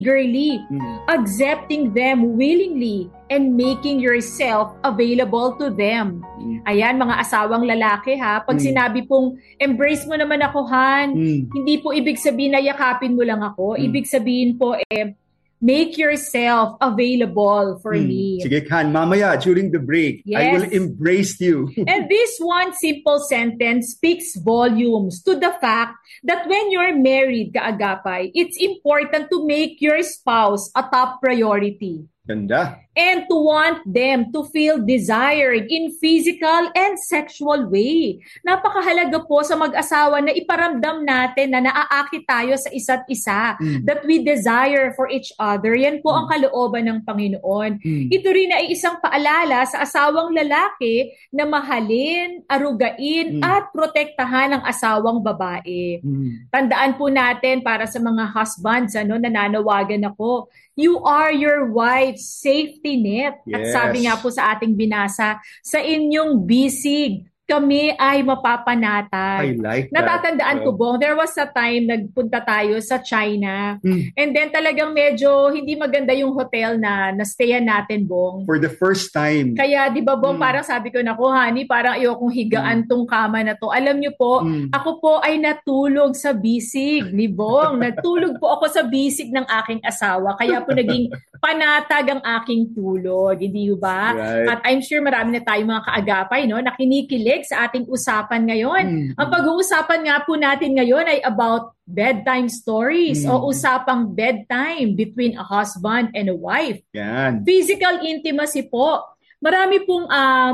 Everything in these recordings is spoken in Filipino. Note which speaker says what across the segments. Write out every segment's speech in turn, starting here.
Speaker 1: eagerly, accepting them willingly, and making yourself available to them. Ayan, mga asawang lalaki ha, pag sinabi pong embrace mo naman ako, Han, hindi po ibig sabihin na yakapin mo lang ako. Ibig sabihin po make yourself available for me.
Speaker 2: Sige, Han, mamaya during the break, I will embrace you.
Speaker 1: And this one simple sentence speaks volumes to the fact that when you're married, kaagapay, it's important to make your spouse a top priority.
Speaker 2: Ganda.
Speaker 1: And to want them to feel desired in physical and sexual way. Napakahalaga po sa mag-asawa na iparamdam natin na naaakit tayo sa isa't isa. That we desire for each other. Yan po ang kalooban ng Panginoon. Ito rin ay isang paalala sa asawang lalaki na mahalin, arugain, at protektahan ang asawang babae. Tandaan po natin para sa mga husbands, nananawagan ako, you are your wife's safety net.
Speaker 2: Yes.
Speaker 1: At sabi nga po sa ating binasa, sa inyong bisig, kami ay mapapanatag.
Speaker 2: I like that.
Speaker 1: Natatandaan ko, Bong, there was a time nagpunta tayo sa China. And then talagang medyo hindi maganda yung hotel na stayan natin, Bong.
Speaker 2: For the first time.
Speaker 1: Kaya, di ba, Bong, parang sabi ko, naku, honey, parang ayokong higaan tong kama na to. Alam niyo po, ako po ay natulog sa bisig ni Bong. Natulog po ako sa bisig ng aking asawa. Kaya po naging panatag ang aking tulog. Hindi ba?
Speaker 2: Right.
Speaker 1: At I'm sure marami na tayong mga kaagapay, na kinikilig sa ating usapan ngayon. Ang pag-uusapan nga po natin ngayon ay about bedtime stories o usapang bedtime between a husband and a wife.
Speaker 2: Yan.
Speaker 1: Physical intimacy po. Marami pong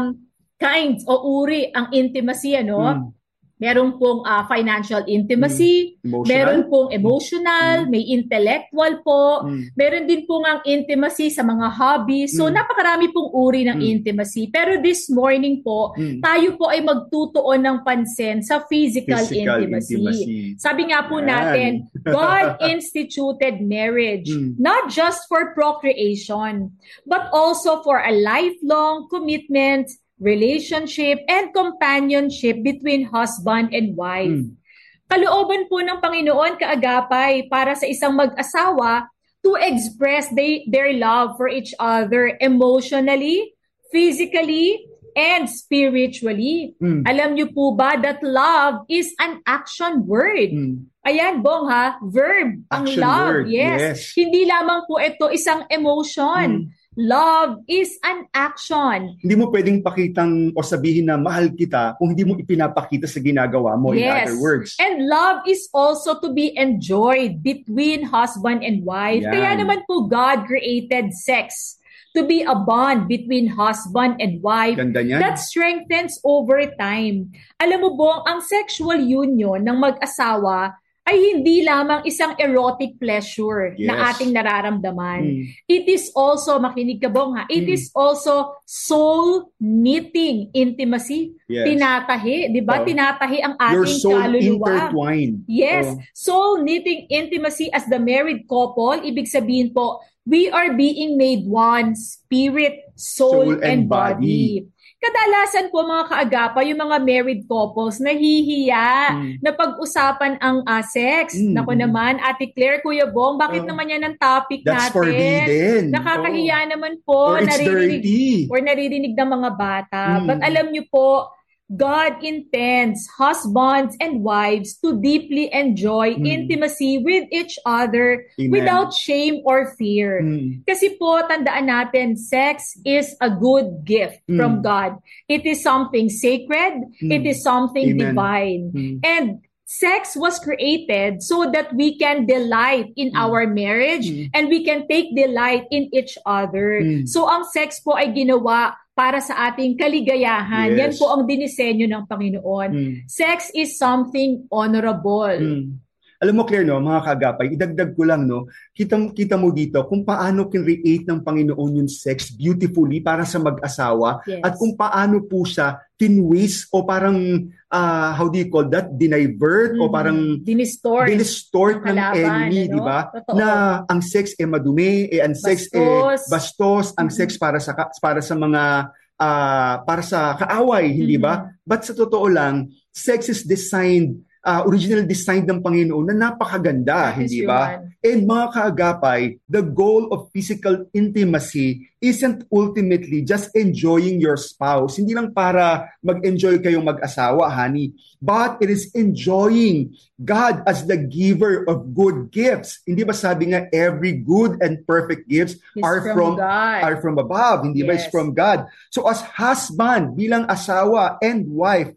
Speaker 1: kinds o uri ang intimacy, Meron pong financial intimacy, meron pong emotional, may intellectual po, meron din pong ang intimacy sa mga hobbies. So, napakarami pong uri ng intimacy. Pero this morning po, tayo po ay magtutuon ng pansin sa physical intimacy. Sabi nga po natin, God instituted marriage, not just for procreation, but also for a lifelong commitment, relationship, and companionship between husband and wife. Kalooban po ng Panginoon, kaagapay, para sa isang mag-asawa to express their love for each other emotionally, physically, and spiritually. Alam niyo po ba that love is an action word? Ayan, Bong, ha? Verb. Ang
Speaker 2: Action
Speaker 1: love.
Speaker 2: word,
Speaker 1: Yes. Hindi lamang po ito isang emotion. Love is an action.
Speaker 2: Hindi mo pwedeng pakitang o sabihin na mahal kita kung hindi mo ipinapakita sa ginagawa mo, in other words.
Speaker 1: And love is also to be enjoyed between husband and wife.
Speaker 2: Yan.
Speaker 1: Kaya naman po God created sex to be a bond between husband and wife
Speaker 2: Ganda niyan.
Speaker 1: that strengthens over time. Alam mo, Bong, ang sexual union ng mag-asawa ay hindi lamang isang erotic pleasure na ating nararamdaman. It is also, makinig ka, Bong, ha? It is also soul-knitting intimacy. Tinatahi, di ba? Tinatahi ang
Speaker 2: Your
Speaker 1: ating
Speaker 2: soul
Speaker 1: kaluluwa.
Speaker 2: intertwined.
Speaker 1: Yes, soul-knitting intimacy as the married couple, ibig sabihin po, we are being made one, spirit, soul, and body. Kadalasan po mga kaagapa, yung mga married couples nahihiya na pag-usapan ang sex. Naku naman, Ate Claire, Kuya Bong, bakit naman yan ang topic
Speaker 2: That's
Speaker 1: natin?
Speaker 2: forbidden.
Speaker 1: Nakakahiya naman po.
Speaker 2: Or it's dirty.
Speaker 1: Or naririnig ng mga bata. But alam niyo po, God intends husbands and wives to deeply enjoy intimacy with each other without shame or fear. Kasi po, tandaan natin, sex is a good gift from God. It is something sacred. It is something divine. And sex was created so that we can delight in our marriage and we can take delight in each other. So ang sex po ay ginawa para sa ating kaligayahan. Yan po ang dinisenyo ng Panginoon. Sex is something honorable.
Speaker 2: Alam mo, Claire, mga kaagapay, idagdag ko lang, kita mo dito kung paano create ng Panginoon yung sex beautifully para sa mag-asawa at kung paano po siya tinwist o parang, how do you call that, dinivert o parang dinistort ng enemy, di ba? Na ang sex madumi, ang sex bastos, ang sex para sa mga para sa kaaway, hindi ba? But sa totoo lang, sex is designed original design ng Panginoon na napakaganda, hindi ba? And mga kaagapay, the goal of physical intimacy isn't ultimately just enjoying your spouse. Hindi lang para mag-enjoy kayong mag-asawa, honey. But it is enjoying God as the giver of good gifts. Hindi ba sabi nga, every good and perfect gifts are from above. Hindi ba? It's from God. So as husband, bilang asawa and wife,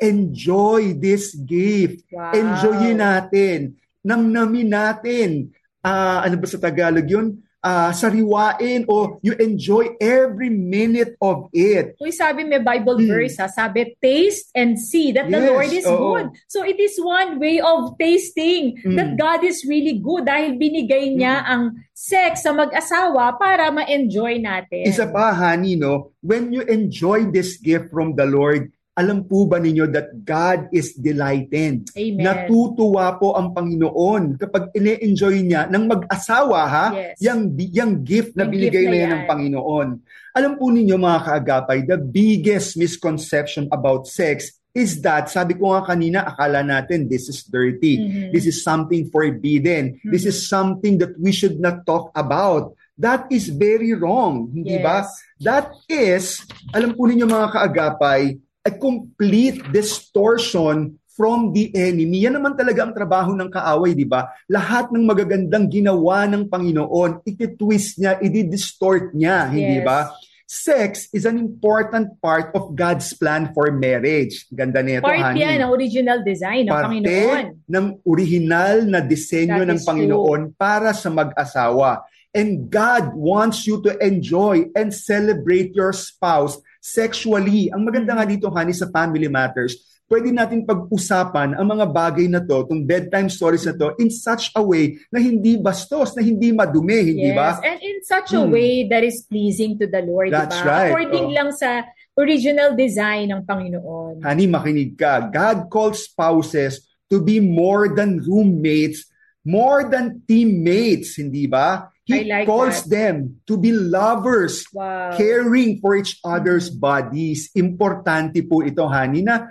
Speaker 2: enjoy this gift.
Speaker 1: Wow.
Speaker 2: Enjoyin natin. Namnamin natin. Ano ba sa Tagalog yun? Sariwain o you enjoy every minute of it.
Speaker 1: Uy, sabi may Bible verse, sabi, taste and see that the Lord is good. So it is one way of tasting that God is really good dahil binigay niya ang sex sa mag-asawa para ma-enjoy natin.
Speaker 2: Isa pa, honey, no? When you enjoy this gift from the Lord, alam po ba ninyo that God is delighted?
Speaker 1: Amen.
Speaker 2: Natutuwa po ang Panginoon kapag ine-enjoy niya ng mag-asawa, yung gift na binigay na yan ng Panginoon. Alam po ninyo mga kaagapay, the biggest misconception about sex is that, sabi ko nga kanina, akala natin this is dirty. This is something forbidden. This is something that we should not talk about. That is very wrong. Hindi ba? That is, alam po ninyo mga kaagapay, a complete distortion from the enemy. Yan naman talaga ang trabaho ng kaaway, di ba? Lahat ng magagandang ginawa ng Panginoon, iti-twist niya, i-distort niya, hindi ba? Sex is an important part of God's plan for marriage. Ganda nito, honey.
Speaker 1: Part yan ng original design ng Panginoon.
Speaker 2: Parte ng original na disenyo ng Panginoon para sa mag-asawa. And God wants you to enjoy and celebrate your spouse sexually. Ang maganda nga dito, honey, sa Family Matters, pwede natin pag-usapan ang mga bagay na to, itong bedtime stories na to, in such a way na hindi bastos, na hindi madumi, hindi ba?
Speaker 1: And in such a way that is pleasing to the Lord,
Speaker 2: That's
Speaker 1: diba?
Speaker 2: right.
Speaker 1: According lang sa original design ng Panginoon.
Speaker 2: Honey, makinig ka. God calls spouses to be more than roommates, more than teammates, hindi ba? He calls them to be lovers, caring for each other's bodies. Importante po ito, honey, na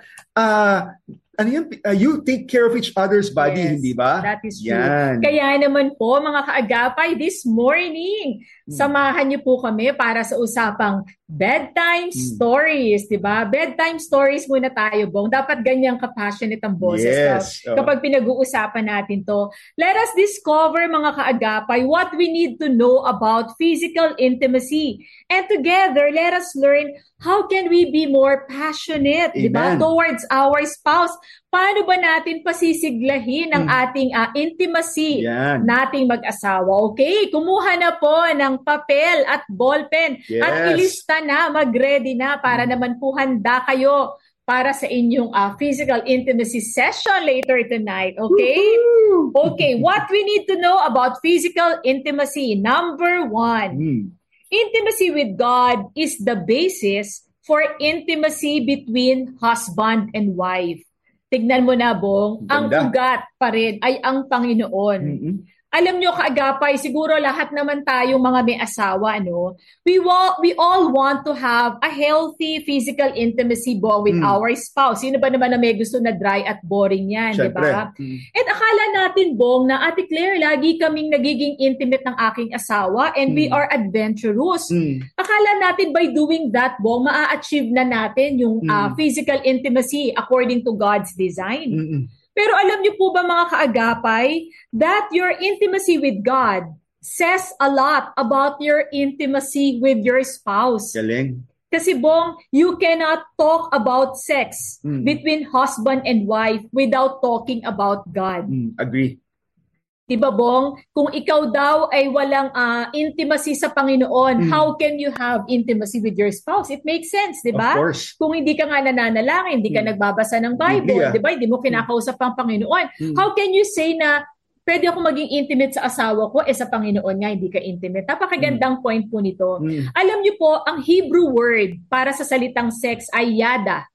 Speaker 2: you take care of each other's bodies, hindi ba?
Speaker 1: That is true. Kaya naman po, mga kaagapay, this morning, samahan niyo po kami para sa usapang bedtime stories, di ba? Bedtime stories muna tayo, Bong. Dapat ganyang ka-passionate ang boses kapag pinag-uusapan natin to. Let us discover, mga kaagapay, what we need to know about physical intimacy. And together, let us learn how can we be more passionate, di ba, towards our spouse. Paano ba natin pasisiglahin ang ating intimacy nating mag-asawa? Okay, kumuha na po ng papel at ballpen at ilista na, mag-ready na para naman po handa kayo para sa inyong physical intimacy session later tonight. Okay? Okay, what we need to know about physical intimacy. Number 1, intimacy with God is the basis for intimacy between husband and wife. Tignan mo na, Bong, ang ugat pa rin ay ang Panginoon. Alam nyo, kaagapay, siguro lahat naman tayong mga may asawa, no? We all want to have a healthy physical intimacy, Bong, with our spouse. Sino ba naman na may gusto na dry at boring yan, di ba? At akala natin, Bong, na Ate Claire, lagi kaming nagiging intimate ng aking asawa and we are adventurous. Akala natin by doing that, Bong, maa-achieve na natin yung physical intimacy according to God's design. Pero alam niyo po ba, mga kaagapay, that your intimacy with God says a lot about your intimacy with your spouse.
Speaker 2: Galing.
Speaker 1: Kasi, Bong, you cannot talk about sex between husband and wife without talking about God.
Speaker 2: Agree.
Speaker 1: Diba, Bong? Kung ikaw daw ay walang intimacy sa Panginoon, how can you have intimacy with your spouse? It makes sense, diba?
Speaker 2: Of course.
Speaker 1: Kung hindi ka nga nananalangin, hindi ka nagbabasa ng Bible, diba? Hindi mo kinakausap ang Panginoon. How can you say na pwede ako maging intimate sa asawa ko, sa Panginoon nga hindi ka intimate? Napakagandang point po nito. Alam niyo po, ang Hebrew word para sa salitang sex ay yada.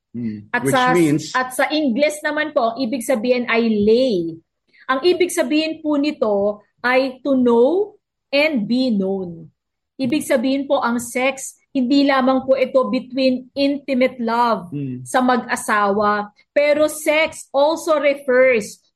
Speaker 1: At sa English naman po, ang ibig sabihin ay lay. Ang ibig sabihin po nito ay to know and be known. Ibig sabihin po ang sex, hindi lamang po ito between intimate love sa mag-asawa, pero sex also refers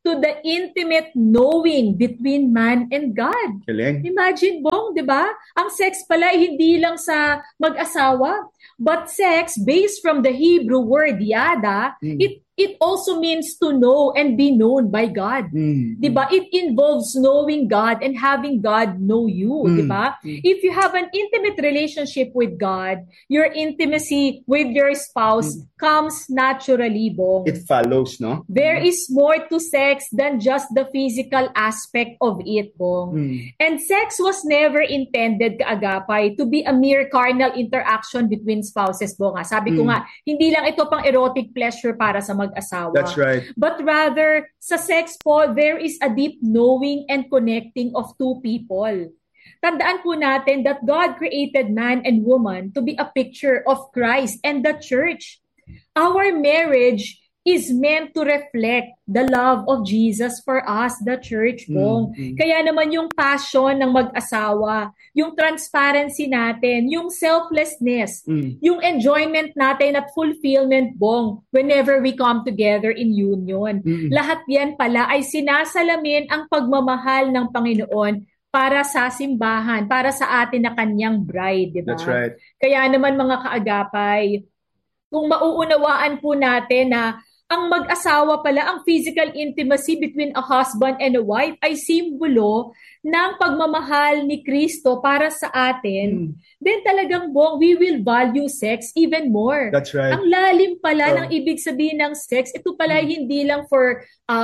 Speaker 1: to the intimate knowing between man and God.
Speaker 2: Galing.
Speaker 1: Imagine, Bong, di ba? Ang sex pala hindi lang sa mag-asawa, but sex, based from the Hebrew word yada, it also means to know and be known by God. Diba? It involves knowing God and having God know you. Diba? If you have an intimate relationship with God, your intimacy with your spouse comes naturally, Bong.
Speaker 2: It follows, no?
Speaker 1: There is more to sex than just the physical aspect of it, Bong. And sex was never intended, kaagapay, to be a mere carnal interaction between spouses, Bong. Sabi ko nga, hindi lang ito pang erotic pleasure para sa mag-asawa.
Speaker 2: That's right.
Speaker 1: But rather, sa sex po, there is a deep knowing and connecting of two people. Tandaan po natin that God created man and woman to be a picture of Christ and the church. Our marriage is meant to reflect the love of Jesus for us, the church po. Kaya naman yung passion ng mag-asawa, yung transparency natin, yung selflessness, yung enjoyment natin at fulfillment, Bong, whenever we come together in union. Lahat yan pala ay sinasalamin ang pagmamahal ng Panginoon para sa simbahan, para sa atin na kanyang bride, di ba?
Speaker 2: That's right.
Speaker 1: Kaya naman mga kaagapay, kung mauunawaan po natin na ang mag-asawa pala, ang physical intimacy between a husband and a wife ay simbolo ng pagmamahal ni Kristo para sa atin, then talagang, Bong, we will value sex even more.
Speaker 2: That's right.
Speaker 1: Ang lalim pala ng ibig sabihin ng sex, ito pala hindi lang for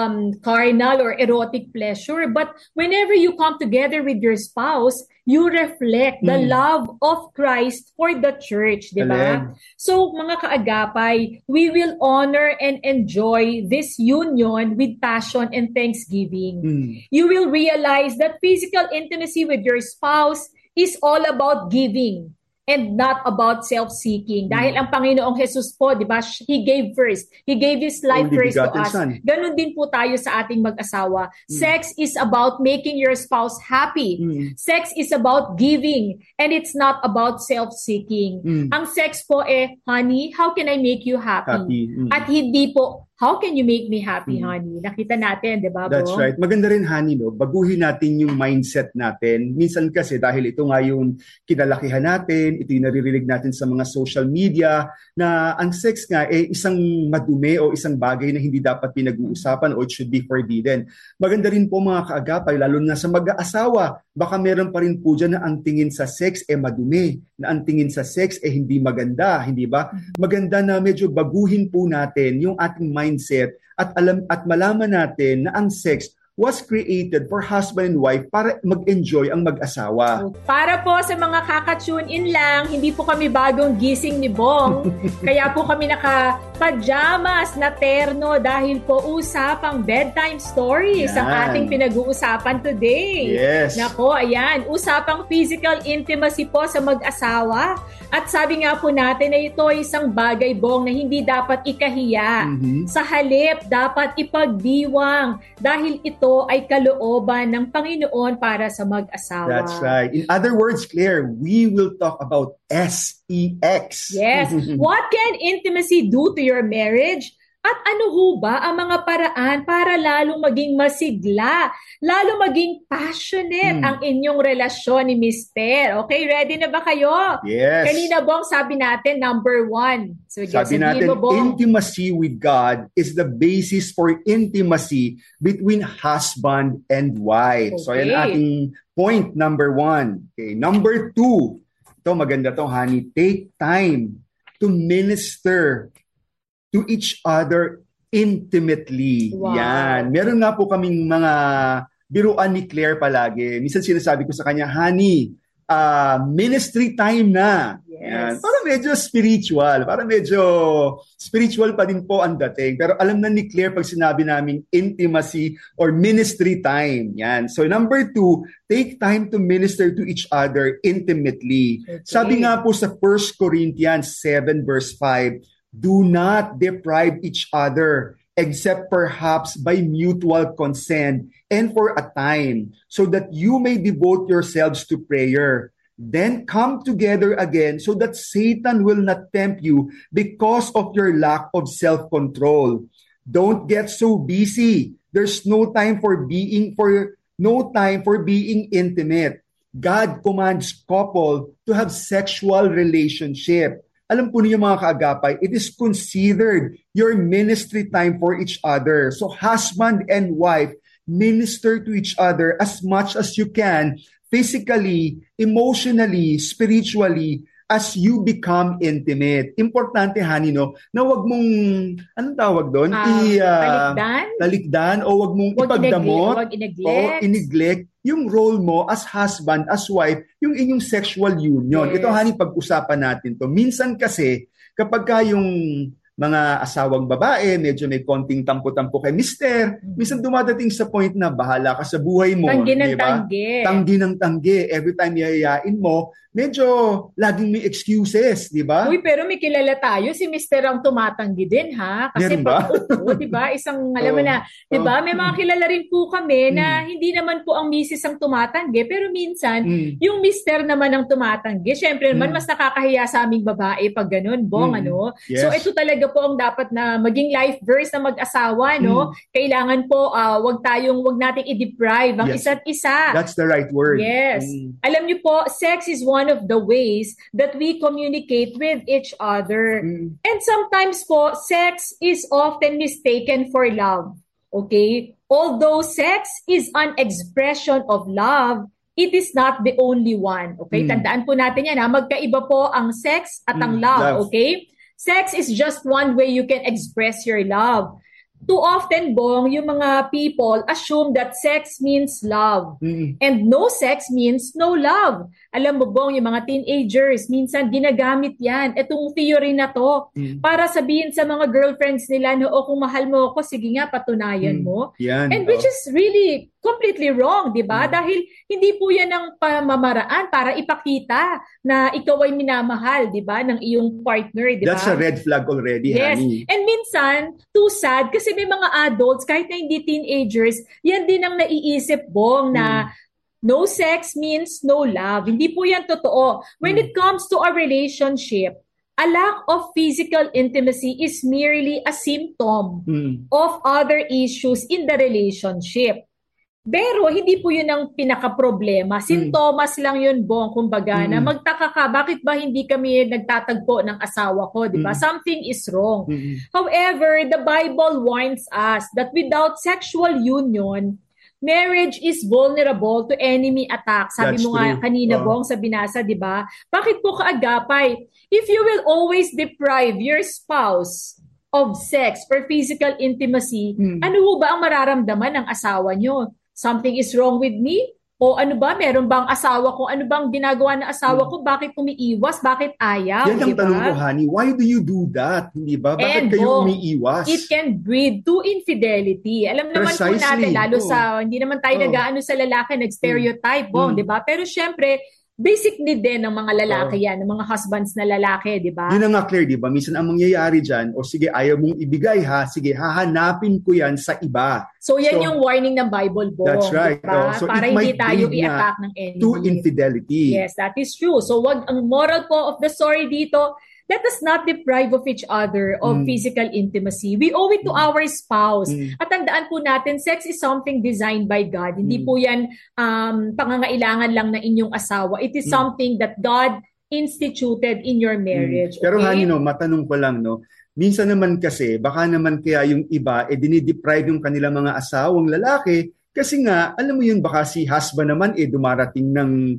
Speaker 1: carnal or erotic pleasure, but whenever you come together with your spouse, you reflect the love of Christ for the church, di ba? So, mga kaagapay, we will honor and enjoy this union with passion and thanksgiving. You will realize that physical intimacy with your spouse is all about giving and not about self-seeking. Dahil ang Panginoong Jesus po, di ba, He gave first. He gave His life first to us. Ganon din po tayo sa ating mag-asawa. Sex is about making your spouse happy. Sex is about giving, and it's not about self-seeking. Ang sex po honey, how can I make you happy? At hindi po, how can you make me happy, honey? Nakita natin, di ba,
Speaker 2: That's right. Maganda rin, honey, no? Baguhin natin yung mindset natin. Minsan kasi dahil ito nga yung kinalakihan natin, ito yung naririnig natin sa mga social media, na ang sex nga isang madumi o isang bagay na hindi dapat pinag-uusapan o it should be forbidden. Maganda rin po mga kaagapay, lalo na sa mag-aasawa, baka meron pa rin po dyan na ang tingin sa sex madumi, na ang tingin sa sex hindi maganda, hindi ba? Maganda na medyo baguhin po natin yung ating mindset at malaman natin na ang sex was created for husband and wife para mag-enjoy ang mag-asawa.
Speaker 1: Para po sa mga kaka-tune in lang, hindi po kami bagong gising ni Bong. Kaya po kami naka-pajamas na terno dahil po usapang bedtime stories ang ating pinag-uusapan today.
Speaker 2: Yes.
Speaker 1: Nako, ayan. Usapang physical intimacy po sa mag-asawa. At sabi nga po natin na ito ay isang bagay, Bong, na hindi dapat ikahiya. Sa halip, dapat ipagdiwang dahil ito ay kalooban ng Panginoon para sa mag-asawa.
Speaker 2: That's right. In other words, Claire, we will talk about sex.
Speaker 1: Yes. What can intimacy do to your marriage? At ano ho ba ang mga paraan para lalo maging masigla, lalo maging passionate ang inyong relasyon ni Mister? Okay, ready na ba kayo?
Speaker 2: Yes.
Speaker 1: Kanina, Bong, sabi natin, number 1. So,
Speaker 2: sabi natin, intimacy with God is the basis for intimacy between husband and wife. Okay. So, yan ating point number 1. Okay. Number 2, ito maganda to, honey, take time to minister to each other intimately.
Speaker 1: Wow.
Speaker 2: Yan. Meron nga po kaming mga biruan ni Claire palagi. Minsan sinasabi ko sa kanya, honey, ministry time na.
Speaker 1: Yes.
Speaker 2: Yan. Para medyo spiritual pa din po ang dating. Pero alam na ni Claire pag sinabi namin intimacy or ministry time. Yan. So number 2, take time to minister to each other intimately. Okay. Sabi nga po sa 1 Corinthians 7 verse 5, do not deprive each other except perhaps by mutual consent and for a time, so that you may devote yourselves to prayer. Then come together again so that Satan will not tempt you because of your lack of self-control. Don't get so busy. There's no time for being intimate. God commands couple to have sexual relationship. Alam po niyo mga kaagapay, it is considered your ministry time for each other. So husband and wife, minister to each other as much as you can, physically, emotionally, spiritually, as you become intimate. Importante, honey, no, na wag mong, anong tawag doon? Talikdan o wag mong ipagdamot o ineglect yung role mo as husband, as wife, yung inyong sexual union. Yes. Ito, honey, pag-usapan natin to. Minsan kasi, kapag ka yung mga asawang babae, medyo may konting tampo-tampo kay mister, minsan dumadating sa point na bahala ka sa buhay mo.
Speaker 1: Tanggi ng tanggi.
Speaker 2: Tanggi ng tanggi. Every time yayayain mo, medyo laging may excuses, di ba?
Speaker 1: Uy, pero may kilala tayo, si mister ang tumatanggi din, ha? Kasi di ba? Isang, alam mo na, di ba? May mga kilala rin po kami na hindi naman po ang misis ang tumatanggi, pero minsan, yung mister naman ang tumatanggi. Syempre naman, mas nakakahiya sa aming babae pag ganun, Bong, ano? Yes. So, ito talaga po ang dapat na maging life verse na mag-asawa, no? Kailangan po, wag nating i-deprive ang isa't isa.
Speaker 2: That's the right word.
Speaker 1: Yes. Alam niyo po, sex is one of the ways that we communicate with each other. And sometimes po, sex is often mistaken for love. Okay? Although sex is an expression of love, it is not the only one. Okay? Tandaan po natin yan, ha? Magkaiba po ang sex at ang love. Okay? Sex is just one way you can express your love. Too often, Bong, yung mga people assume that sex means love. And no sex means no love. Alam mo, Bong, yung mga teenagers, minsan ginagamit yan. Itong theory na to, para sabihin sa mga girlfriends nila na, kung mahal mo ako, sige nga, patunayan mo.
Speaker 2: Yan,
Speaker 1: and which is really completely wrong, di ba? Dahil hindi po yan ang pamamaraan para ipakita na ikaw ay minamahal, di ba, ng iyong partner, di ba?
Speaker 2: That's a red flag already,
Speaker 1: yes.
Speaker 2: Honey.
Speaker 1: And minsan, too sad, kasi may mga adults, kahit na hindi teenagers, yan din ang naiisip, Bong, na no sex means no love. Hindi po yan totoo. When it comes to a relationship, a lack of physical intimacy is merely a symptom of other issues in the relationship. Pero hindi po yun ang pinaka-problema. Sintomas lang yun, Bong, kumbaga, na magtaka ka, bakit ba hindi kami nagtatagpo ng asawa ko, di ba? Something is wrong. However, the Bible warns us that without sexual union, marriage is vulnerable to enemy attack. Sabi mo nga kanina, Bong, sa binasa, di ba? Bakit po kaagapay? If you will always deprive your spouse of sex or physical intimacy, ano ho ba ang mararamdaman ng asawa nyo? Something is wrong with me? O ano ba, meron bang asawa ko? Ano bang ginagawa ng asawa ko? Bakit umiiwas? Bakit ayaw?
Speaker 2: Yan ang tanong ko, honey. Why do you do that? Hindi ba? Bakit kayo umiiwas?
Speaker 1: It can breed to infidelity. Alam naman po natin, lalo sa, hindi naman tayo nag-aano sa lalaki, nag-stereotype, di ba? Pero syempre, basic need din ng mga lalaki yan, ng mga husbands na lalaki, di ba?
Speaker 2: Yun na nga, Claire, di ba? Minsan ang mangyayari dyan, sige, ayaw mong ibigay ha, sige, hahanapin ko yan sa iba.
Speaker 1: So yan yung warning ng Bible, Bong.
Speaker 2: That's right.
Speaker 1: Diba? So para hindi tayo i-attack ng enemy.
Speaker 2: To infidelity.
Speaker 1: Yes, that is true. So ang moral po of the story dito, let us not deprive of each other of physical intimacy. We owe it to our spouse. At tandaan po natin, sex is something designed by God. Hindi po yan pangangailangan lang na inyong asawa. It is something that God instituted in your marriage. Okay?
Speaker 2: Pero honey, matanong ko lang, minsan naman kasi, baka naman kaya yung iba, dinideprive yung kanilang mga asawang lalaki kasi nga, alam mo yun, baka si husband naman dumarating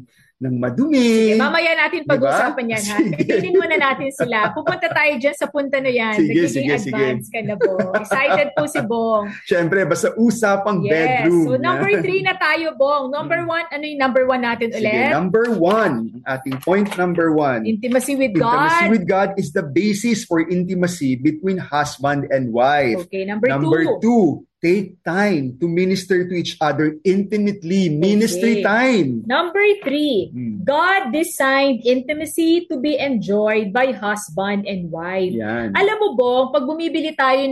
Speaker 2: ng madumi.
Speaker 1: Sige, mamaya natin pag-usapan yan, ha? Pipilin muna natin sila. Pupunta tayo dyan sa punta na yan. Nagiging advance ka na, Bong. Excited po si Bong.
Speaker 2: Siyempre, basta usapang bedroom.
Speaker 1: So, number 3 na tayo, Bong. Number 1, ano yung number 1 natin ulit?
Speaker 2: Number 1, ating point number 1.
Speaker 1: Intimacy with God.
Speaker 2: Intimacy with God is the basis for intimacy between husband and wife.
Speaker 1: Okay, number
Speaker 2: 2, take time to minister to each other intimately. Ministry time.
Speaker 1: Number 3, God designed intimacy to be enjoyed by husband and wife.
Speaker 2: Yan.
Speaker 1: Alam mo, Bong, pag bumibili tayo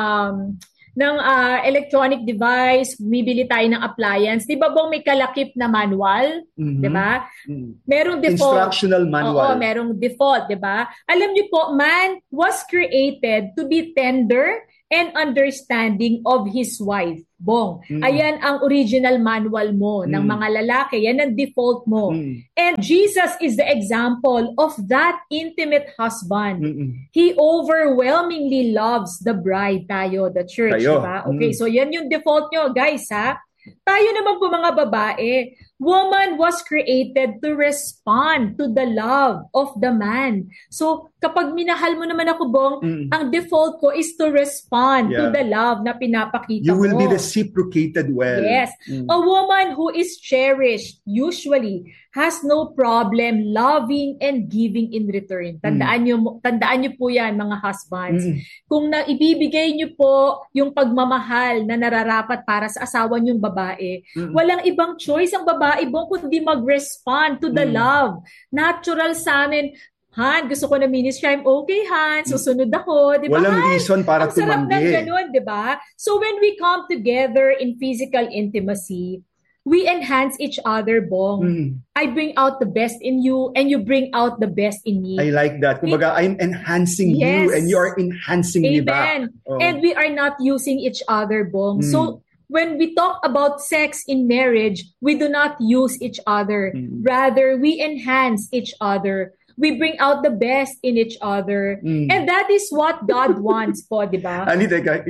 Speaker 1: ng electronic device, bumibili tayo ng appliance, di ba, Bong, may kalakip na manual? Di ba? Merong default.
Speaker 2: Instructional manual.
Speaker 1: Oo, merong default, di ba? Alam niyo po, man was created to be tender and understanding of his wife. Bong, ayan ang original manual mo ng mga lalaki. Yan ang default mo. And Jesus is the example of that intimate husband. He overwhelmingly loves the bride tayo, the church, diba? Okay, so yan yung default nyo, guys, ha? Tayo naman po mga babae, woman was created to respond to the love of the man. So, kapag minahal mo naman ako, Bong, ang default ko is to respond to the love na pinapakita mo.
Speaker 2: You will be reciprocated well.
Speaker 1: Yes. A woman who is cherished usually has no problem loving and giving in return. Tandaan niyo po yan, mga husbands. Kung naibibigay niyo po yung pagmamahal na nararapat para sa asawa niyong babae, walang ibang choice ang babae, Bong, kundi mag-respond to the love. Natural sa amin, Han, gusto ko na ministry. I'm okay, Han. Susunod ako. Diba,
Speaker 2: walang
Speaker 1: Han?
Speaker 2: reason para tumanggi.
Speaker 1: Ang sarap ng ganun, diba? So when we come together in physical intimacy, we enhance each other, Bong. I bring out the best in you and you bring out the best in me.
Speaker 2: I like that. Kumbaga, I'm enhancing you and you are enhancing me back.
Speaker 1: And we are not using each other, Bong. So when we talk about sex in marriage, we do not use each other. Rather, we enhance each other. We bring out the best in each other. And that is what God wants po, di ba?
Speaker 2: Honey, teka,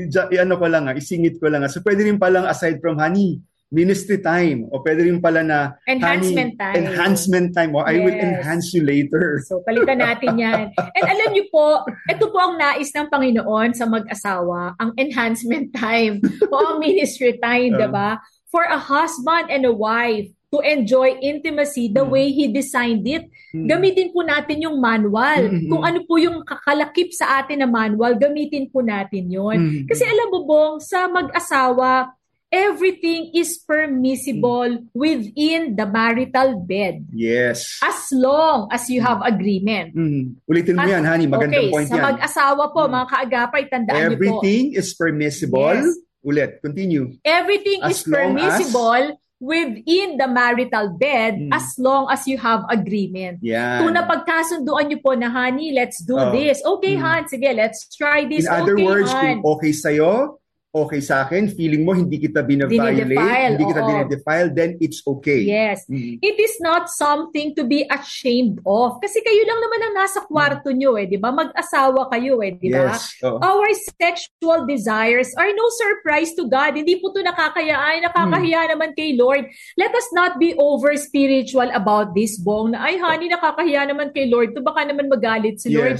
Speaker 2: isingit ko lang. So pwede rin palang aside from honey, ministry time. O pwede rin pala na
Speaker 1: enhancement time.
Speaker 2: Enhancement time. O I will enhance you later.
Speaker 1: So palitan natin yan. And alam niyo po, ito po ang nais ng Panginoon sa mag-asawa, ang enhancement time o ang ministry time, diba? For a husband and a wife to enjoy intimacy the way He designed it. Gamitin po natin yung manual. Kung ano po yung kakalakip sa atin na manual, gamitin po natin yon. Kasi alam mo, Bong, sa mag-asawa, everything is permissible within the marital bed.
Speaker 2: Yes.
Speaker 1: As long as you have agreement.
Speaker 2: Ulitin mo yan, honey. Magandang point yan.
Speaker 1: Sa mag-asawa po, mga kaagapay, tandaan niyo po.
Speaker 2: Everything is permissible. Yes. Ulit, continue.
Speaker 1: Everything is permissible within the marital bed as long as you have agreement.
Speaker 2: Yeah.
Speaker 1: Kung napagkasunduan niyo po na, honey, let's do this. Okay, Han, sige, let's try this.
Speaker 2: In other words, kung okay sa'yo, okay sa akin, feeling mo hindi kita bina-violate, hindi kita dinedefile, then it's okay.
Speaker 1: Yes. It is not something to be ashamed of. Kasi kayo lang naman ang nasa kwarto nyo di ba? Mag-asawa kayo di ba?
Speaker 2: Yes.
Speaker 1: Our sexual desires are no surprise to God. Hindi po ito nakakahiya naman kay Lord. Let us not be over-spiritual about this, Bong, na, ay honey, nakakahiya naman kay Lord. To baka naman magalit si Lord.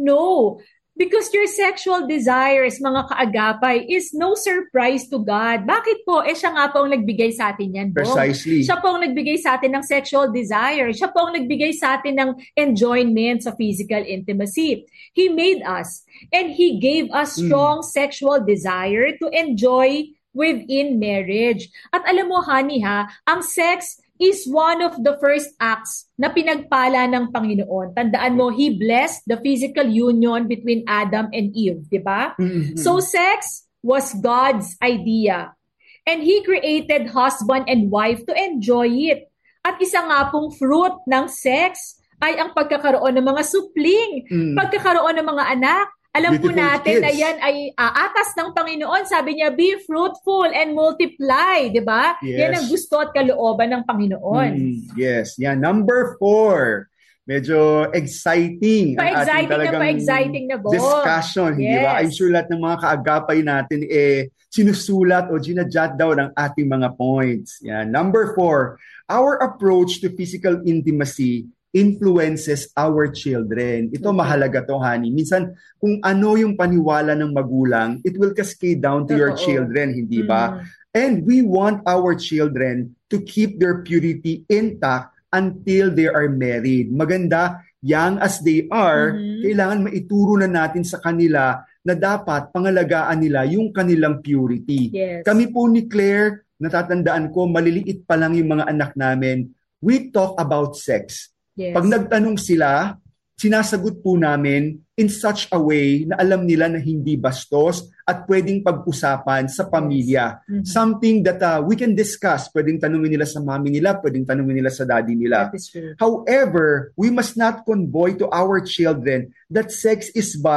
Speaker 1: No. Because your sexual desires, mga kaagapay, is no surprise to God. Bakit po? Siya nga po ang nagbigay sa atin yan, Bong.
Speaker 2: Precisely.
Speaker 1: Siya po ang nagbigay sa atin ng sexual desire. Siya po ang nagbigay sa atin ng enjoyment sa physical intimacy. He made us. And He gave us strong sexual desire to enjoy within marriage. At alam mo, honey, ang sex is one of the first acts na pinagpala ng Panginoon. Tandaan mo, He blessed the physical union between Adam and Eve, di ba? So sex was God's idea. And He created husband and wife to enjoy it. At isa nga pong fruit ng sex ay ang pagkakaroon ng mga supling, pagkakaroon ng mga anak. Alam po natin na yan ay atas ng Panginoon. Sabi niya, be fruitful and multiply, di ba?
Speaker 2: Yes.
Speaker 1: Yan ang gusto at kalooban ng Panginoon.
Speaker 2: Yes. Yan. Number 4. Medyo exciting.
Speaker 1: Pa-exciting na po.
Speaker 2: Discussion, di ba? I'm sure lahat ng mga kaagapay natin sinusulat o ginajot daw ng ating mga points. Yan. Number 4. Our approach to physical intimacy influences our children. Ito mahalaga to, honey. Minsan, kung ano yung paniwala ng magulang, it will cascade down to your children, hindi ba? And we want our children to keep their purity intact until they are married. Maganda, young as they are, kailangan maituro na natin sa kanila na dapat pangalagaan nila yung kanilang purity.
Speaker 1: Yes.
Speaker 2: Kami po ni Claire, natatandaan ko, maliliit pa lang yung mga anak namin, we talk about sex.
Speaker 1: Yes.
Speaker 2: Pag nagtanong sila, sinasagot po namin in such a way na alam nila na hindi bastos at pwedeng pag-usapan sa pamilya.
Speaker 1: Yes.
Speaker 2: Something that we can discuss. Pwedeng tanungin nila sa mami nila, pwedeng tanungin nila sa daddy nila.
Speaker 1: That is true.
Speaker 2: However, we must not convey to our children that sex is bad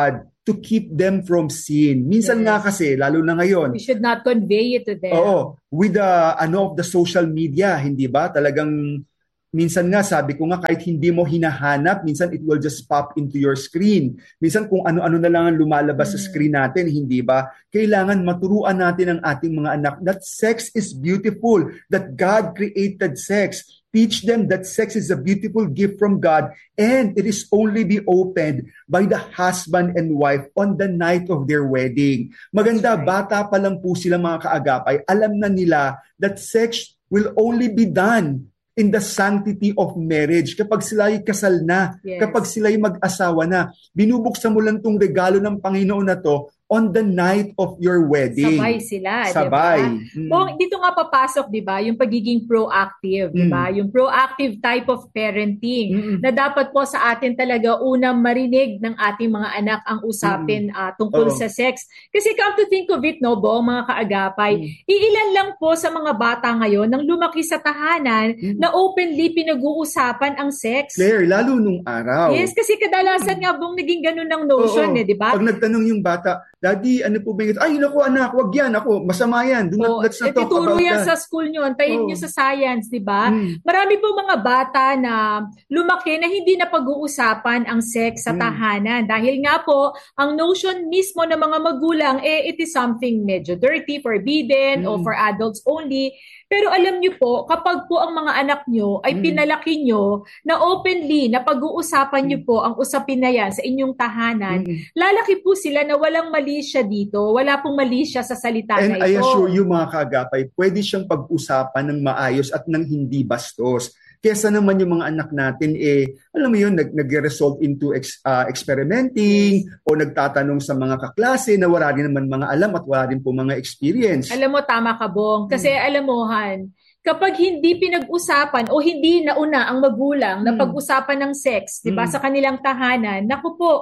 Speaker 2: to keep them from sin. Minsan nga kasi, lalo na ngayon,
Speaker 1: we should not convey it to them.
Speaker 2: Oo, with the social media, hindi ba? Talagang minsan nga, sabi ko nga, kahit hindi mo hinahanap, minsan it will just pop into your screen. Minsan kung ano-ano na lang ang lumalabas sa screen natin, hindi ba? Kailangan maturuan natin ang ating mga anak that sex is beautiful, that God created sex. Teach them that sex is a beautiful gift from God and it is only be opened by the husband and wife on the night of their wedding. Maganda, bata pa lang po sila mga kaagapay. Alam na nila that sex will only be done in the sanctity of marriage. Kapag sila'y kasal na, kapag sila'y mag-asawa na, binubuksan mo lang tong regalo ng Panginoon na to on the night of your wedding.
Speaker 1: Sabay sila,
Speaker 2: sabay.
Speaker 1: Diba? Dito nga papasok, diba, yung pagiging proactive, diba? Yung proactive type of parenting na dapat po sa atin talaga unang marinig ng ating mga anak ang usapin tungkol sa sex. Kasi come to think of it, no, mga kaagapay, iilan lang po sa mga bata ngayon nang lumaki sa tahanan na openly pinag-uusapan ang sex.
Speaker 2: Claire, lalo nung araw.
Speaker 1: Yes, kasi kadalasan nga naging ganun ng notion, diba?
Speaker 2: Pag nagtanong yung bata, Daddy, ano po ba yun? Ay, naku anak, wag yan. Ako, masama yan. Let's not talk about
Speaker 1: yan
Speaker 2: that.
Speaker 1: sa school nyo. Antayin nyo sa science, di ba? Marami po mga bata na lumaki na hindi na pag-uusapan ang sex sa tahanan. Dahil nga po, ang notion mismo ng mga magulang, it is something medyo dirty, forbidden, or for adults only. Pero alam nyo po, kapag po ang mga anak nyo ay pinalaki nyo na openly, na pag-uusapan nyo po ang usapin na yan sa inyong tahanan, lalaki po sila na walang mali siya dito, wala pong mali siya sa salita na ito.
Speaker 2: And I assure you mga kaagapay, pwede siyang pag-usapan ng maayos at ng hindi bastos. Kesa naman yung mga anak natin, alam mo yun, nag-result into experimenting o nagtatanong sa mga kaklase na wala rin naman mga alam at wala rin po mga experience.
Speaker 1: Alam mo, tama ka, Bong. Kasi alam mo, Han, kapag hindi pinag-usapan o hindi nauna ang magulang na pag-usapan ng sex, diba, sa kanilang tahanan, naku po,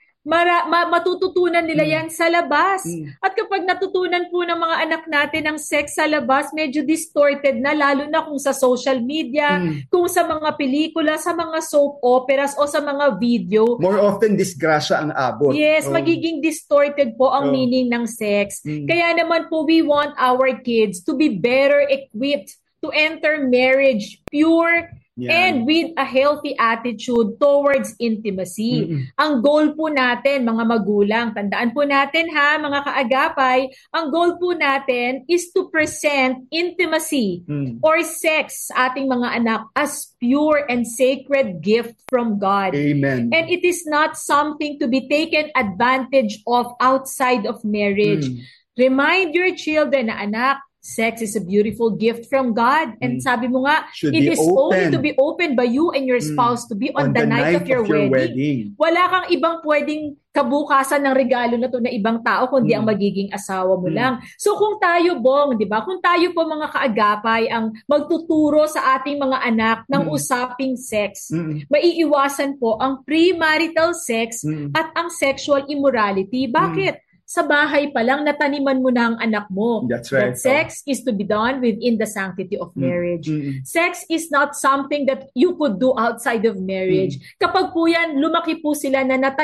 Speaker 1: matututunan nila yan sa labas. At kapag natutunan po ng mga anak natin ang sex sa labas, medyo distorted na, lalo na kung sa social media, kung sa mga pelikula, sa mga soap operas o sa mga video.
Speaker 2: More often, disgrasya ang abot.
Speaker 1: Yes, magiging distorted po ang meaning ng sex. Kaya naman po, we want our kids to be better equipped to enter marriage pure and with a healthy attitude towards intimacy. Ang goal po natin, mga magulang, tandaan po natin ha, mga kaagapay, ang goal po natin is to present intimacy or sex sa ating mga anak as pure and sacred gift from God.
Speaker 2: Amen.
Speaker 1: And it is not something to be taken advantage of outside of marriage. Remind your children na, anak, sex is a beautiful gift from God. And sabi mo nga, it is only to be opened by you and your spouse to be on the night of your wedding. Wala kang ibang pwedeng kabukasan ng regalo na to na ibang tao kundi ang magiging asawa mo lang. So kung tayo, Bong, di ba? Kung tayo po mga kaagapay ang magtuturo sa ating mga anak ng usaping sex, maiiwasan po ang premarital sex at ang sexual immorality. Bakit? Sa bahay pa lang, nataniman mo na ang anak mo.
Speaker 2: That's right.
Speaker 1: That sex is to be done within the sanctity of marriage. Sex is not something that you could do outside of marriage. Kapag po yan, lumaki po sila na